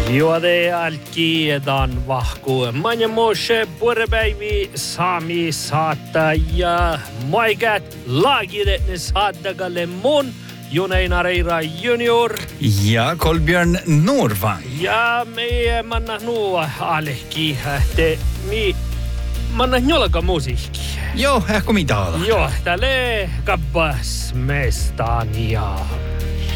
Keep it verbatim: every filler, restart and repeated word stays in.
Juode alkidan vahku. Manja Moshe puolepäivi saami saattaja. Moigat laagidetne saattagalle mun Juneina Reira junior. Ja Kolbjörn Norvang. Ja me manna nuo alki. Te mi manna njolka musiikki. Joo, ehkä mitä olla. Joo, tälle kappas mestania.